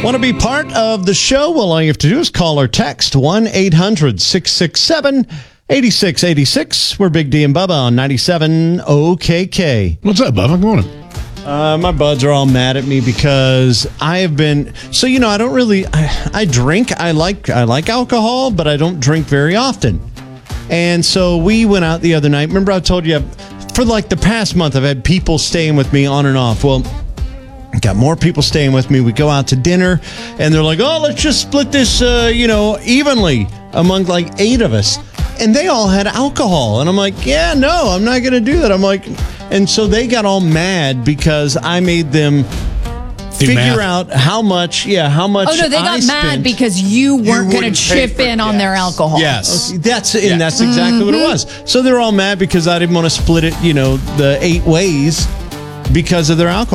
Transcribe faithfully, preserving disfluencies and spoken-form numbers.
Want to be part of the show? Well, all you have to do is call or text one eight hundred six six seven eight six eight six. We're Big D and Bubba on ninety-seven O K K. What's up, Bubba? Good morning. Uh, my buds are all mad at me because I have been so you know I don't really I, I drink I like I like alcohol, but I don't drink very often. And so we went out the other night. Remember I told you for like the past month I've had people staying with me on and off. Well, got more people staying with me. We go out to dinner, and they're like, "Oh, let's just split this, uh, you know, evenly among like eight of us." And they all had alcohol, and I'm like, "Yeah, no, I'm not going to do that." I'm like, and so they got all mad because I made them Do figure math. out how much, yeah, how much. Oh no, they I got spent. mad because you weren't going to wouldn't pay chip for in on their gas. alcohol. Yes. That's and Yeah. that's exactly what it was. So they're all mad because I didn't want to split it, you know, the eight ways because of their alcohol.